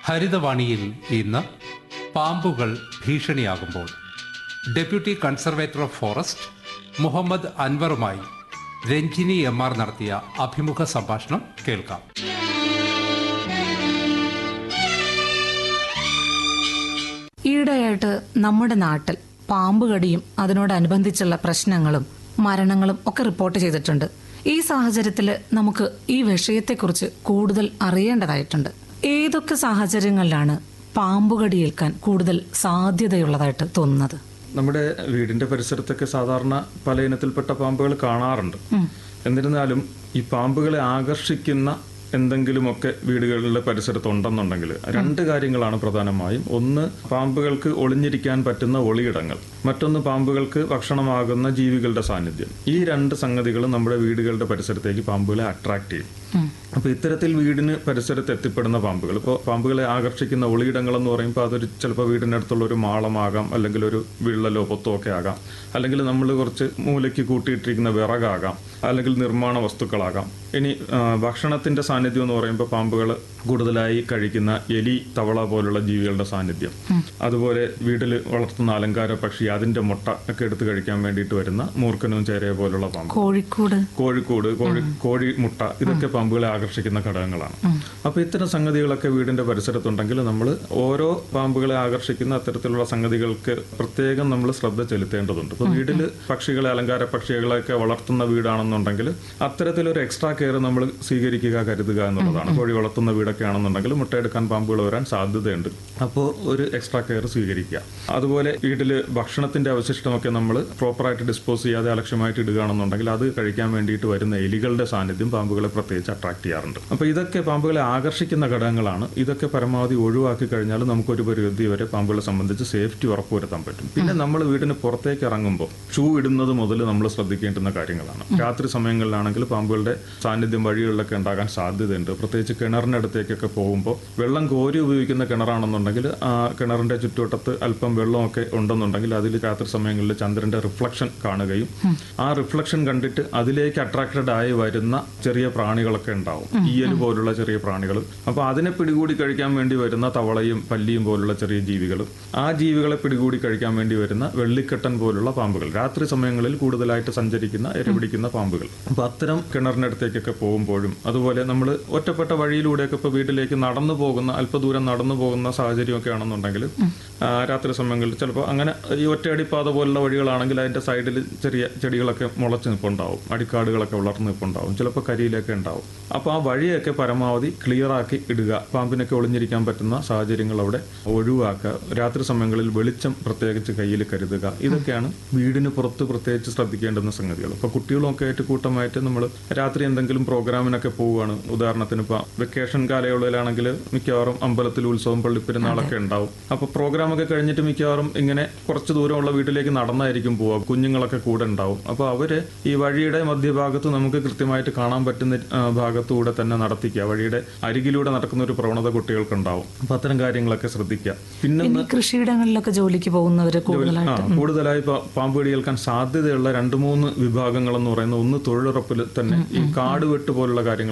ഹരിതവാണിയിൽ ഇന്ന് പാമ്പുകൾ ഭീഷണിയാകുമ്പോൾ deputy conservator of forest Muhammad അൻവറുമായി Ranjini MR നടത്തിയ അഭിമുഖ സംഭാഷണം കേൾക്കാം. ഈയിടെയായിട്ട് നമ്മുടെ നാട്ടിൽ പാമ്പുകടിയും അതിനോടനുബന്ധിച്ചുള്ള പ്രശ്നങ്ങളും മരണങ്ങളും ഒക്കെ റിപ്പോർട്ട് ചെയ്തിട്ടുണ്ട്. ഈ സാഹചര്യത്തിൽ നമുക്ക് ഈ വിഷയത്തെക്കുറിച്ച് കൂടുതൽ അറിയേണ്ടതായിട്ടുണ്ട്. ഏതൊക്കെ സാഹചര്യങ്ങളിലാണ് പാമ്പുകടിയേൽക്കാൻ കൂടുതൽ സാധ്യതയുള്ളതായിട്ട് തോന്നുന്നത്? നമ്മുടെ വീടിന്റെ പരിസരത്തൊക്കെ സാധാരണ പല ഇനത്തിൽപ്പെട്ട പാമ്പുകൾ കാണാറുണ്ട്. എന്നിരുന്നാലും ഈ പാമ്പുകളെ ആകർഷിക്കുന്ന എന്തെങ്കിലുമൊക്കെ വീടുകളുടെ പരിസരത്തുണ്ടെന്നുണ്ടെങ്കിൽ രണ്ട് കാര്യങ്ങളാണ് പ്രധാനമായും. ഒന്ന്, പാമ്പുകൾക്ക് ഒളിഞ്ഞിരിക്കാൻ പറ്റുന്ന ഒളിയിടങ്ങൾ. മറ്റൊന്ന്, പാമ്പുകൾക്ക് ഭക്ഷണമാകുന്ന ജീവികളുടെ സാന്നിധ്യം. ഈ രണ്ട് സംഗതികളും നമ്മുടെ വീടുകളുടെ പരിസരത്തേക്ക് പാമ്പുകളെ അട്രാക്ട് ചെയ്യും. അപ്പോൾ ഇത്തരത്തിൽ വീടിന് പരിസരത്ത് എത്തിപ്പെടുന്ന പാമ്പുകൾ, ഇപ്പോൾ പാമ്പുകളെ ആകർഷിക്കുന്ന ഒളിയിടങ്ങൾ എന്ന് പറയുമ്പോൾ അതൊരു ചിലപ്പോൾ വീടിനടുത്തുള്ള ഒരു മാളമാകാം, അല്ലെങ്കിൽ ഒരു വിള്ളലോ പൊത്തോ ഒക്കെ ആകാം, അല്ലെങ്കിൽ നമ്മൾ കുറച്ച് മൂലയ്ക്ക് കൂട്ടിയിട്ടിരിക്കുന്ന വിറകാകാം, അല്ലെങ്കിൽ നിർമ്മാണ വസ്തുക്കളാകാം. ഇനി ഭക്ഷണത്തിന്റെ സാന്നിധ്യം എന്ന് പറയുമ്പോൾ പാമ്പുകൾ കൂടുതലായി കഴിക്കുന്ന എലി, തവള പോലുള്ള ജീവികളുടെ സാന്നിധ്യം, അതുപോലെ വീട്ടിൽ വളർത്തുന്ന അലങ്കാര പക്ഷി അതിന്റെ മുട്ട ഒക്കെ എടുത്ത് കഴിക്കാൻ വേണ്ടിയിട്ട് വരുന്ന മൂർഖനും ചേരയെ പോലുള്ള പാമ്പ്, കോഴിക്കൂട്, കോഴി മുട്ട, ഇതൊക്കെ പാമ്പുകളെ ആകർഷിക്കുന്ന ഘടകങ്ങളാണ്. അപ്പൊ ഇത്തരം സംഗതികളൊക്കെ വീടിന്റെ പരിസരത്തുണ്ടെങ്കിൽ നമ്മൾ ഓരോ പാമ്പുകളെ ആകർഷിക്കുന്ന അത്തരത്തിലുള്ള സംഗതികൾക്ക് പ്രത്യേകം നമ്മൾ ശ്രദ്ധ ചെലുത്തേണ്ടതുണ്ട്. ഇപ്പൊ വീട്ടിൽ പക്ഷികളെ, അലങ്കാര പക്ഷികളെയൊക്കെ വളർത്തുന്ന വീടാണെന്നുണ്ടെങ്കിൽ അത്തരത്തിലൊരു എക്സ്ട്രാ കെയർ നമ്മൾ സ്വീകരിക്കുക, കരുതുക എന്നുള്ളതാണ്. കോഴി വളർത്തുന്ന വീടൊക്കെ ആണെന്നുണ്ടെങ്കിൽ മുട്ടയെടുക്കാൻ പാമ്പുകൾ വരാൻ സാധ്യതയുണ്ട്. അപ്പോൾ ഒരു എക്സ്ട്രാ കെയർ സ്വീകരിക്കുക. അതുപോലെ വീട്ടിൽ ഭക്ഷണത്തിന്റെ അവശിഷ്ടമൊക്കെ നമ്മൾ പ്രോപ്പറായിട്ട് ഡിസ്പോസ് ചെയ്യാതെ അലക്ഷ്യമായിട്ട് ഇടുകയാണെന്നുണ്ടെങ്കിൽ അത് കഴിക്കാൻ വേണ്ടിയിട്ട് വരുന്ന എലികളുടെ സാന്നിധ്യം പാമ്പുകളെ പ്രത്യേകിച്ച് അട്രാക്ട് ചെയ്യാറുണ്ട്. അപ്പോൾ ഇതൊക്കെ പാമ്പുകളെ ആകർഷിക്കുന്ന ഘടകങ്ങളാണ്. ഇതൊക്കെ പരമാവധി ഒഴിവാക്കി കഴിഞ്ഞാൽ നമുക്കൊരു പരിധി വരെ പാമ്പുകളെ സംബന്ധിച്ച് സേഫ്റ്റി ഉറപ്പുവരുത്താൻ പറ്റും. പിന്നെ നമ്മൾ വീടിന് പുറത്തേക്ക് ഇറങ്ങുമ്പോൾ ഷൂ ഇടുന്നത് മുതൽ നമ്മൾ ശ്രദ്ധിക്കേണ്ടുന്ന കാര്യങ്ങളാണ്. രാത്രി സമയങ്ങളിലാണെങ്കിൽ പാമ്പുകളുടെ സാന്നിധ്യം വഴികളിലൊക്കെ ഉണ്ടാകാൻ സാധ്യതയുണ്ട്. പ്രത്യേകിച്ച് കിണറിനടുത്തേക്കൊക്കെ പോകുമ്പോൾ വെള്ളം കോരി ഉപയോഗിക്കുന്ന കിണറാണെന്നുണ്ടെങ്കിൽ ആ കിണറിന്റെ ചുറ്റുവട്ടത്ത് അല്പം വെള്ളമൊക്കെ ഉണ്ടെന്നുണ്ടെങ്കിൽ അതിൽ രാത്രി സമയങ്ങളിൽ ചന്ദ്രന്റെ റിഫ്ലക്ഷൻ കാണുകയും ആ റിഫ്ലക്ഷൻ കണ്ടിട്ട് അതിലേക്ക് അട്രാക്റ്റഡ് ആയി വരുന്ന ചെറിയ പ്രാണികളൊക്കെ ഉണ്ടാവും, ഈയൽ പോലുള്ള ചെറിയ പ്രാണികൾ. അപ്പോൾ അതിനെ പിടികൂടി കഴിക്കാൻ വേണ്ടി വരുന്ന തവളയും പല്ലിയും പോലുള്ള ചെറിയ ജീവികളും, ആ ജീവികളെ പിടികൂടി കഴിക്കാൻ വേണ്ടി വരുന്ന വെള്ളിക്കെട്ടൻ പോലുള്ള പാമ്പുകൾ, രാത്രി സമയങ്ങളിൽ കൂടുതലായിട്ട് സഞ്ചരിക്കുന്ന ഇരപിടിക്കുന്ന പാമ്പുകൾ. അപ്പോൾ അത്തരം കിണറിനടുത്തേക്കൊക്കെ പോകുമ്പോഴും, അതുപോലെ നമ്മൾ ഒറ്റപ്പെട്ട വഴിയിലൂടെയൊക്കെ ഇപ്പോൾ വീട്ടിലേക്ക് നടന്നു പോകുന്ന, അല്പദൂരം നടന്നു പോകുന്ന സാഹചര്യമൊക്കെ ആണെന്നുണ്ടെങ്കിൽ രാത്രി സമയങ്ങളിൽ ചിലപ്പോൾ അങ്ങനെ ഈ ഒറ്റയടിപ്പാത പോലുള്ള വഴികളാണെങ്കിൽ അതിന്റെ സൈഡിൽ ചെറിയ ചെടികളൊക്കെ മുളച്ച് നിൽപ്പുണ്ടാവും, അടിക്കാടുകളൊക്കെ വളർന്ന് നിൽപ്പുണ്ടാവും, ചിലപ്പോൾ കരിയിലൊക്കെ ഉണ്ടാവും. അപ്പോൾ ആ വഴിയൊക്കെ പരമാവധി ക്ലിയർ ആക്കി ഇടുക. പാമ്പിനൊക്കെ ഒളിഞ്ഞിരിക്കാൻ പറ്റുന്ന സാഹചര്യങ്ങൾ അവിടെ ഒഴിവാക്കുക. രാത്രി സമയങ്ങളിൽ വെളിച്ചം പ്രത്യേകിച്ച് കയ്യിൽ കരുതുക. ഇതൊക്കെയാണ് വീടിന് പുറത്ത് പ്രത്യേകിച്ച് ശ്രദ്ധിക്കേണ്ടുന്ന സംഗതികൾ. ഇപ്പോൾ കുട്ടികളൊക്കെ ആയിട്ട് കൂട്ടമായിട്ട് നമ്മൾ രാത്രി എന്തെങ്കിലും പ്രോഗ്രാമിനൊക്കെ പോവുകയാണ്, ഉദാഹരണത്തിന് ഇപ്പോൾ വെക്കേഷൻ കാലയളവിലാണെങ്കിൽ മിക്കവാറും അമ്പലത്തിൽ ഉത്സവം, പള്ളിപ്പെരുന്നാളൊക്കെ ഉണ്ടാവും. അപ്പോൾ പ്രോഗ്രാമൊക്കെ കഴിഞ്ഞിട്ട് മിക്കവാറും ഇങ്ങനെ കുറച്ച് ദൂരമുള്ള വീട്ടിലേക്ക് നടന്നായിരിക്കും പോവുക. കുഞ്ഞുങ്ങളൊക്കെ കൂടെ ഉണ്ടാവും. അപ്പോൾ അവര് ഈ വഴിയുടെ മധ്യഭാഗത്ത് നമുക്ക് കൃത്യമായിട്ട് കാണാൻ പറ്റുന്ന ഭാഗത്തൂടെ തന്നെ നടത്തിക്കുക. വഴിയുടെ അരികിലൂടെ നടക്കുന്ന ഒരു പ്രവണത കുട്ടികൾക്കുണ്ടാവും. അപ്പൊ അത്തരം കാര്യങ്ങളൊക്കെ ശ്രദ്ധിക്കുക. പിന്നെ കൃഷിയിടങ്ങളിലൊക്കെ ജോലിക്ക് പോകുന്നവര് കൂടുതലായി പാമ്പ് കടിയേൽക്കാൻ സാധ്യതയുള്ള 2-3 വിഭാഗങ്ങൾ എന്ന് പറയുന്നത്, ഒന്ന് തൊഴിലുറപ്പിൽ തന്നെ ഈ കാട് വെട്ട് പോലുള്ള കാര്യങ്ങൾ